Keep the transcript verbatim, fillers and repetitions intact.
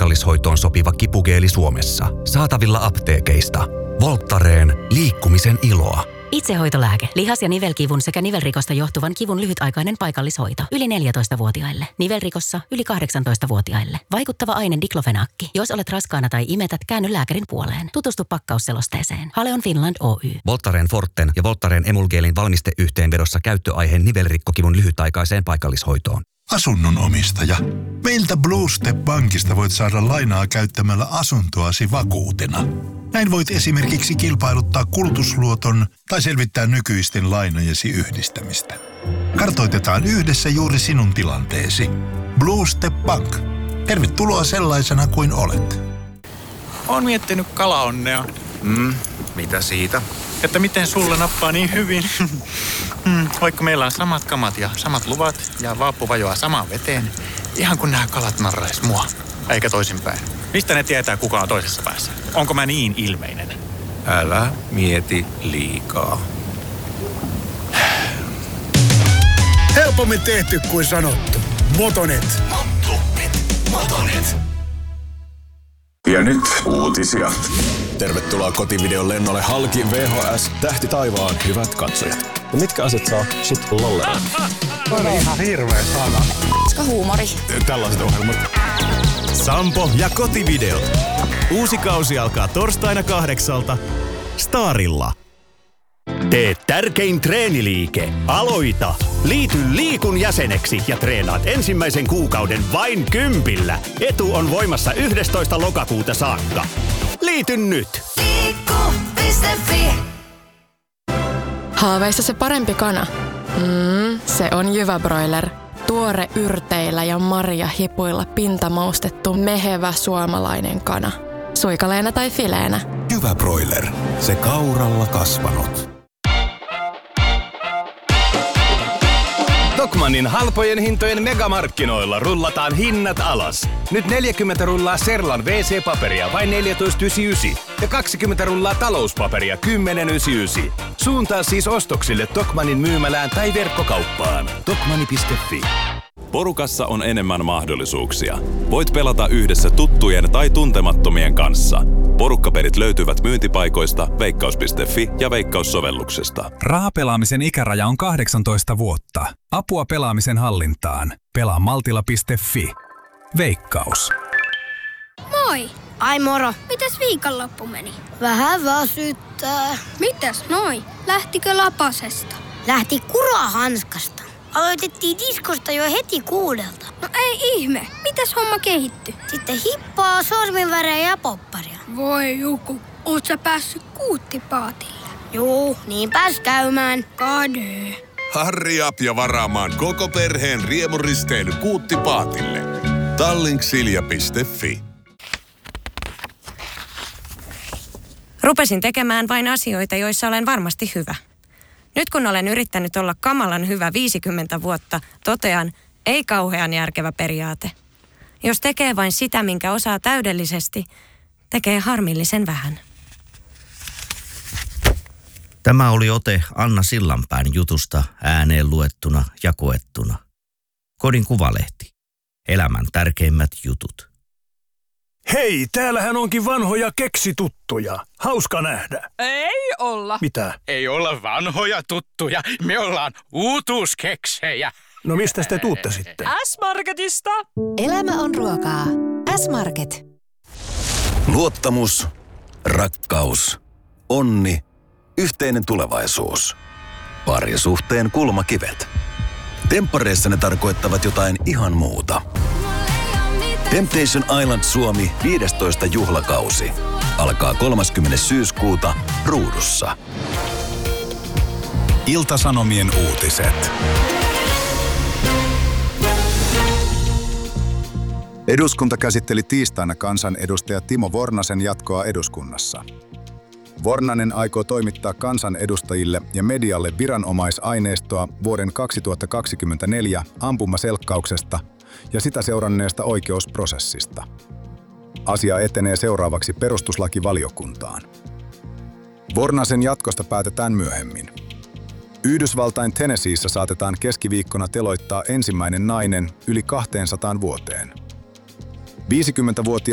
paikallishoitoon sopiva kipugeeli Suomessa. Saatavilla apteekeista. Voltaren liikkumisen iloa. Itsehoitolääke. Lihas- ja nivelkivun sekä nivelrikosta johtuvan kivun lyhytaikainen paikallishoito. Yli neljätoistavuotiaille. Nivelrikossa yli kahdeksantoistavuotiaille. Vaikuttava aine diklofenaakki. Jos olet raskaana tai imetät, käänny lääkärin puoleen. Tutustu pakkausselosteeseen. Haleon Finland Oy. Voltaren Forten ja Voltaren Emulgeelin valmisteyhteenvedossa käyttöaiheen nivelrikkokivun lyhytaikaiseen paikallishoitoon. Asunnon omistaja. Meiltä Blue Step Bankista voit saada lainaa käyttämällä asuntoasi vakuutena. Näin voit esimerkiksi kilpailuttaa kulutusluoton tai selvittää nykyisten lainojesi yhdistämistä. Kartoitetaan yhdessä juuri sinun tilanteesi. Blue Step Bank. Tervetuloa sellaisena kuin olet. Oon miettinyt kalaonnea. Mm, mitä siitä? Että miten sulle nappaa niin hyvin. mm, vaikka meillä on samat kamat ja samat luvat ja vaappu vajoaa samaan veteen. Ihan kun nämä kalat narrais mua. Eikä toisinpäin. Mistä ne tietää, kuka on toisessa päässä? Onko mä niin ilmeinen? Älä mieti liikaa. Helpommin tehty kuin sanottu. Motonet. Motonet. Motonet. Ja nyt uutisia. Tervetuloa kotivideon lennolle halki V H S Tähti taivaan, hyvät katsojat. Ja mitkä asiat saa sut lollella? On ihan hirveä sana. Koska huumori. Tällaiset ohjelmat. Sampo ja kotivideot. Uusi kausi alkaa torstaina kahdeksalta Starilla. Tee tärkein treeniliike. Aloita. Liity Liikun jäseneksi ja treenaat ensimmäisen kuukauden vain kympillä. Etu on voimassa yhdestoista lokakuuta saakka. Liity nyt. Liikku piste fi. Haaveissa se parempi kana? Mm, se on Jyväbroiler. Tuore yrteillä ja marjahipuilla pintamaustettu mehevä suomalainen kana. Suikaleena tai fileenä. Jyväbroiler. Se kauralla kasvanut. Tokmannin halpojen hintojen megamarkkinoilla rullataan hinnat alas. Nyt neljäkymmentä rullaa Serlan W C-paperia vain neljätoista yhdeksänkymmentäyhdeksän ja kaksikymmentä rullaa talouspaperia kymmenen yhdeksänkymmentäyhdeksän. Suuntaa siis ostoksille Tokmannin myymälään tai verkkokauppaan. Tokmanni piste fi. Porukassa on enemmän mahdollisuuksia. Voit pelata yhdessä tuttujen tai tuntemattomien kanssa. Porukkapelit löytyvät myyntipaikoista, veikkaus piste fi ja Veikkaus-sovelluksesta. Rahapelaamisen ikäraja on kahdeksantoista vuotta. Apua pelaamisen hallintaan. Pelaa maltilla piste fi. Veikkaus. Moi! Ai moro! Mitäs viikonloppu meni? Vähän väsyttää. Mitäs noi? Lähtikö lapasesta? Lähti kurahanskasta. Aloitettiin diskosta jo heti kuudelta. No ei ihme. Mitäs homma kehittyi? Sitten hippaa, sorminvärejä ja popparia. Voi joku. Oot sä päässyt kuuttipaatille? Juu, niin pääs käymään. Kade. Hurry up ja varaamaan koko perheen riemuristeily kuuttipaatille. Tallink-silja piste fi. Rupesin tekemään vain asioita, joissa olen varmasti hyvä. Nyt kun olen yrittänyt olla kamalan hyvä viisikymmentä vuotta, totean, ei kauhean järkevä periaate. Jos tekee vain sitä, minkä osaa täydellisesti, tekee harmillisen vähän. Tämä oli ote Anna Sillanpään jutusta ääneen luettuna ja koettuna. Kodin Kuvalehti. Elämän tärkeimmät jutut. Hei, täällähän onkin vanhoja keksituttuja. Hauska nähdä. Ei olla. Mitä? Ei olla vanhoja tuttuja. Me ollaan uutuuskeksejä. No mistä te tuutte sitten? S-Marketista. Elämä on ruokaa. S-Market. Luottamus, rakkaus, onni, yhteinen tulevaisuus. Parisuhteen kulmakivet. Temppareissa ne tarkoittavat jotain ihan muuta. Temptation Island Suomi viidestoista juhlakausi. Alkaa kolmaskymmenes syyskuuta Ruudussa. Ilta-Sanomien uutiset. Eduskunta käsitteli tiistaina kansanedustaja Timo Vornasen jatkoa eduskunnassa. Vornanen aikoo toimittaa kansanedustajille ja medialle viranomaisaineistoa vuoden kaksituhattakaksikymmentäneljä ampumaselkkauksesta ja sitä seuranneesta oikeusprosessista. Asia etenee seuraavaksi perustuslakivaliokuntaan. Vornasen jatkosta päätetään myöhemmin. Yhdysvaltain Tennesseeissä saatetaan keskiviikkona teloittaa ensimmäinen nainen yli kahteensataan vuoteen. viisikymmentävuotias